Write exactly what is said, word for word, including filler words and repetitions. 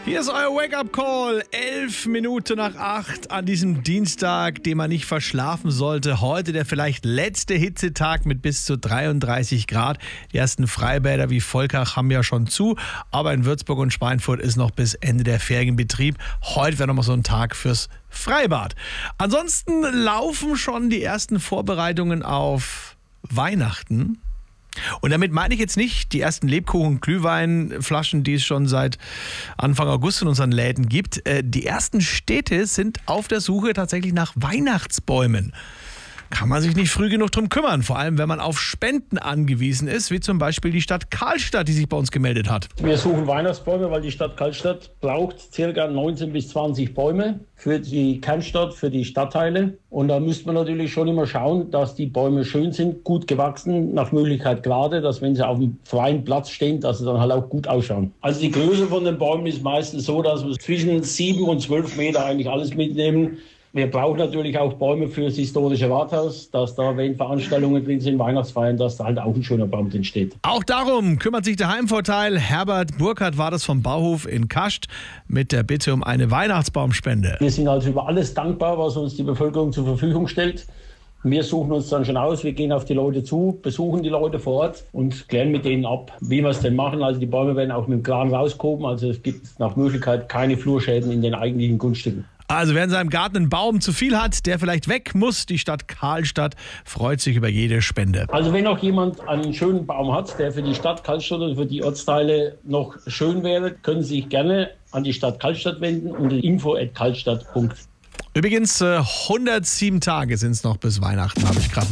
Hier ist euer Wake-up-Call. Elf Minuten nach acht an diesem Dienstag, den man nicht verschlafen sollte. Heute der vielleicht letzte Hitzetag mit bis zu dreiunddreißig Grad. Die ersten Freibäder wie Volkach haben ja schon zu. Aber in Würzburg und Schweinfurt ist noch bis Ende der Ferien Betrieb. Heute wäre noch mal so ein Tag fürs Freibad. Ansonsten laufen schon die ersten Vorbereitungen auf Weihnachten. Und damit meine ich jetzt nicht die ersten Lebkuchen, Glühweinflaschen, die es schon seit Anfang August in unseren Läden gibt. Die ersten Städte sind auf der Suche tatsächlich nach Weihnachtsbäumen. Kann man sich nicht früh genug drum kümmern, vor allem wenn man auf Spenden angewiesen ist, wie zum Beispiel die Stadt Karlstadt, die sich bei uns gemeldet hat. Wir suchen Weihnachtsbäume, weil die Stadt Karlstadt braucht ca. neunzehn bis zwanzig Bäume für die Kernstadt, für die Stadtteile. Und da müsste man natürlich schon immer schauen, dass die Bäume schön sind, gut gewachsen, nach Möglichkeit gerade, dass wenn sie auf dem freien Platz stehen, dass sie dann halt auch gut ausschauen. Also die Größe von den Bäumen ist meistens so, dass wir zwischen sieben und zwölf Meter eigentlich alles mitnehmen. Wir brauchen natürlich auch Bäume für das historische Rathaus, dass da, wenn Veranstaltungen drin sind, Weihnachtsfeiern, dass da halt auch ein schöner Baum drin steht. Auch darum kümmert sich der Heimvorteil. Herbert Burkhardt war das vom Bauhof in Kascht mit der Bitte um eine Weihnachtsbaumspende. Wir sind also über alles dankbar, was uns die Bevölkerung zur Verfügung stellt. Wir suchen uns dann schon aus, wir gehen auf die Leute zu, besuchen die Leute vor Ort und klären mit denen ab, wie wir es denn machen. Also die Bäume werden auch mit dem Kran rausgehoben, also es gibt nach Möglichkeit keine Flurschäden in den eigentlichen Grundstücken. Also wer in seinem Garten einen Baum zu viel hat, der vielleicht weg muss, die Stadt Karlstadt freut sich über jede Spende. Also wenn auch jemand einen schönen Baum hat, der für die Stadt Karlstadt oder für die Ortsteile noch schön wäre, können Sie sich gerne an die Stadt Karlstadt wenden unter info at karlstadt punkt de. Übrigens, hundertsieben Tage sind es noch bis Weihnachten, habe ich gerade